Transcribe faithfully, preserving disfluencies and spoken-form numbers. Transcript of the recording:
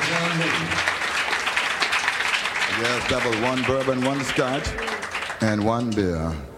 Yes, that was one bourbon, one scotch, and one beer.